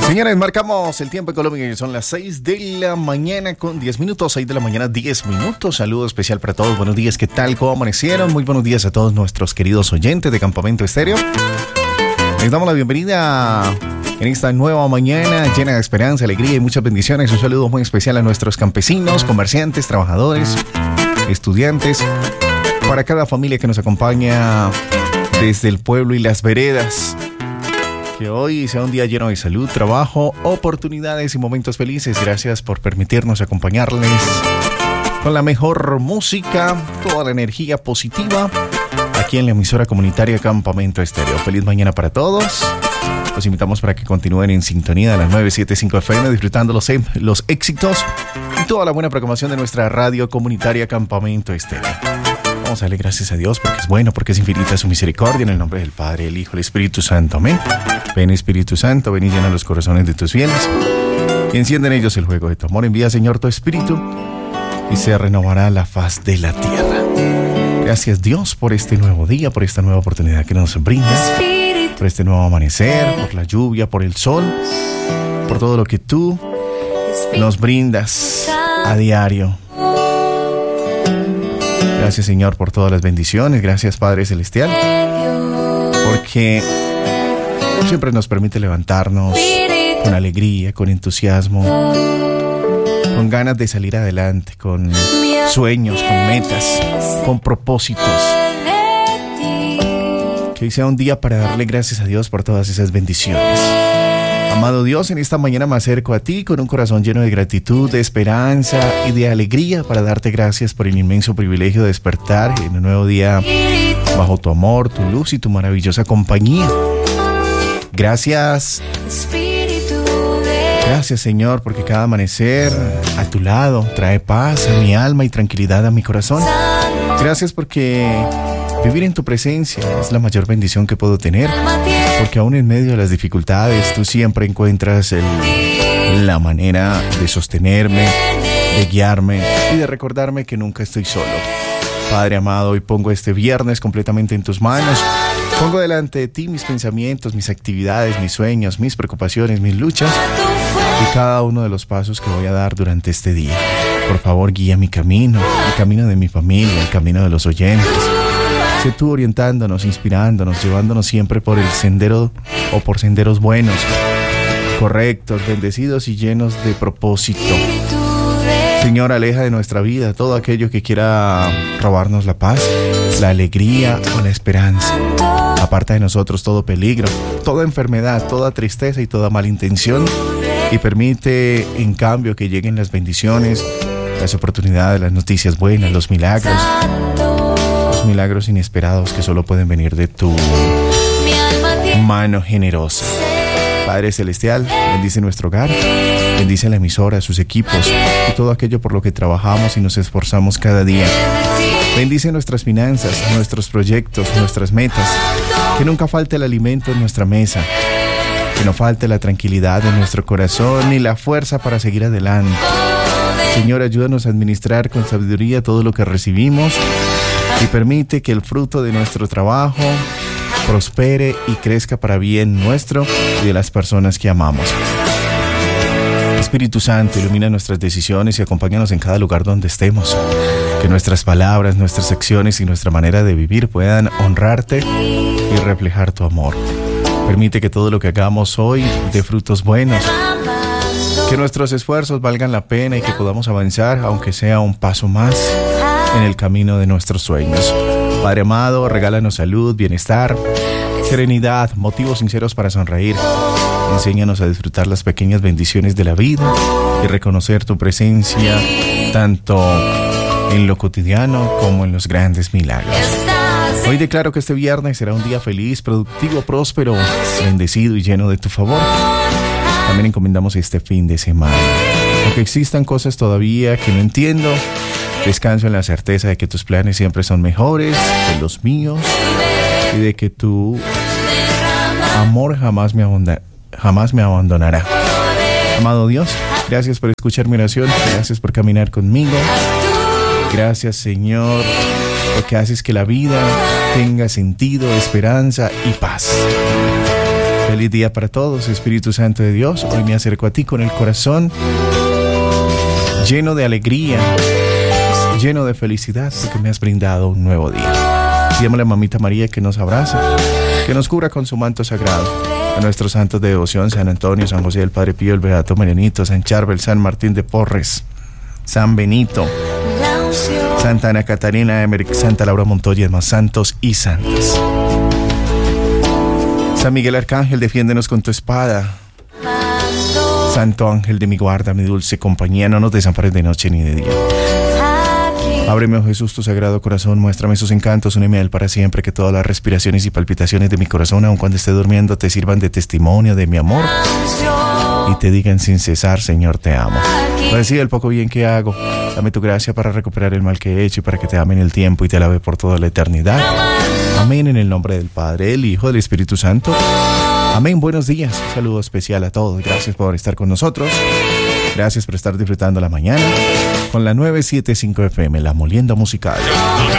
Señores, marcamos el tiempo en Colombia, que son las 6 de la mañana con 10 minutos, 6 de la mañana, 10 minutos. Saludo especial para todos. Buenos días, ¿qué tal? ¿Cómo amanecieron? Muy buenos días a todos nuestros queridos oyentes de Campamento Estéreo. Les damos la bienvenida en esta nueva mañana llena de esperanza, alegría y muchas bendiciones. Un saludo muy especial a nuestros campesinos, comerciantes, trabajadores, estudiantes, para cada familia que nos acompaña desde el pueblo y las veredas. Que hoy sea un día lleno de salud, trabajo, oportunidades y momentos felices. Gracias por permitirnos acompañarles con la mejor música, toda la energía positiva aquí en la emisora comunitaria Campamento Estéreo. Feliz mañana para todos. Los invitamos para que continúen en sintonía de las 975 FM, disfrutando los éxitos y toda la buena programación de nuestra radio comunitaria Campamento Estéreo. Vamos a darle gracias a Dios porque es bueno, porque es infinita su misericordia. En el nombre del Padre, el Hijo, el Espíritu Santo. Amén. Ven, Espíritu Santo, ven y llena los corazones de tus fieles y enciende en ellos el fuego de tu amor. Envía, Señor, tu Espíritu y se renovará la faz de la tierra. Gracias, Dios, por este nuevo día, por esta nueva oportunidad que nos brindas, por este nuevo amanecer, por la lluvia, por el sol, por todo lo que tú nos brindas a diario. Gracias, Señor, por todas las bendiciones. Gracias, Padre Celestial, porque siempre nos permite levantarnos con alegría, con entusiasmo, con ganas de salir adelante, con sueños, con metas, con propósitos. Que hoy sea un día para darle gracias a Dios por todas esas bendiciones. Amado Dios, en esta mañana me acerco a ti con un corazón lleno de gratitud, de esperanza y de alegría para darte gracias por el inmenso privilegio de despertar en un nuevo día bajo tu amor, tu luz y tu maravillosa compañía. Gracias. Gracias, Señor, porque cada amanecer a tu lado trae paz a mi alma y tranquilidad a mi corazón. Gracias porque vivir en tu presencia es la mayor bendición que puedo tener, porque aún en medio de las dificultades tú siempre encuentras la manera de sostenerme, de guiarme y de recordarme que nunca estoy solo. Padre amado, hoy pongo este viernes completamente en tus manos. Pongo delante de ti mis pensamientos, mis actividades, mis sueños, mis preocupaciones, mis luchas y cada uno de los pasos que voy a dar durante este día. Por favor, guía mi camino, el camino de mi familia, el camino de los oyentes. Sé tú orientándonos, inspirándonos, llevándonos siempre por el sendero o por senderos buenos, correctos, bendecidos y llenos de propósito. Señor, aleja de nuestra vida todo aquello que quiera robarnos la paz, la alegría o la esperanza. Aparta de nosotros todo peligro, toda enfermedad, toda tristeza y toda malintención. Y permite, en cambio, que lleguen las bendiciones, las oportunidades, las noticias buenas, los milagros inesperados que solo pueden venir de tu mano generosa. Padre Celestial, bendice nuestro hogar, bendice la emisora, sus equipos y todo aquello por lo que trabajamos y nos esforzamos cada día. Bendice nuestras finanzas, nuestros proyectos, nuestras metas. Que nunca falte el alimento en nuestra mesa. Que no falte la tranquilidad en nuestro corazón ni la fuerza para seguir adelante. Señor, ayúdanos a administrar con sabiduría todo lo que recibimos y permite que el fruto de nuestro trabajo prospere y crezca para bien nuestro y de las personas que amamos. Espíritu Santo, ilumina nuestras decisiones y acompáñanos en cada lugar donde estemos. Que nuestras palabras, nuestras acciones y nuestra manera de vivir puedan honrarte y reflejar tu amor. Permite que todo lo que hagamos hoy dé frutos buenos. Que nuestros esfuerzos valgan la pena y que podamos avanzar, aunque sea un paso más, en el camino de nuestros sueños. Padre amado, regálanos salud, bienestar, serenidad, motivos sinceros para sonreír. Enséñanos a disfrutar las pequeñas bendiciones de la vida y reconocer tu presencia tanto en lo cotidiano como en los grandes milagros. Hoy declaro que este viernes será un día feliz, productivo, próspero, bendecido y lleno de tu favor. También encomendamos este fin de semana. Aunque existan cosas todavía que no entiendo, descanso en la certeza de que tus planes siempre son mejores que los míos y de que tu amor jamás me abandonará. Amado Dios, gracias por escuchar mi oración, gracias por caminar conmigo. Gracias, Señor, porque haces que la vida tenga sentido, esperanza y paz. Feliz día para todos, Espíritu Santo de Dios. Hoy me acerco a ti con el corazón lleno de alegría, lleno de felicidad, porque me has brindado un nuevo día. Pidémosle a Mamita María que nos abrace, que nos cubra con su manto sagrado. A nuestros santos de devoción, San Antonio, San José del Padre Pío, el Beato Marianito, San Charbel, San Martín de Porres, San Benito, Santa Ana Catarina, Emmerich, Santa Laura Montoya, demás santos y santas. San Miguel Arcángel, defiéndenos con tu espada. Santo ángel de mi guarda, mi dulce compañía, no nos desampares de noche ni de día. Ábreme, oh Jesús, tu sagrado corazón, muéstrame sus encantos, úneme a él para siempre, que todas las respiraciones y palpitaciones de mi corazón, aun cuando esté durmiendo, te sirvan de testimonio de mi amor y te digan sin cesar, Señor, te amo. Recibe el poco bien que hago, dame tu gracia para recuperar el mal que he hecho y para que te ame en el tiempo y te alabe por toda la eternidad. Amén, en el nombre del Padre, del Hijo, del Espíritu Santo. Amén, buenos días, un saludo especial a todos, gracias por estar con nosotros. Gracias por estar disfrutando la mañana con la 975 FM, La Molienda Musical.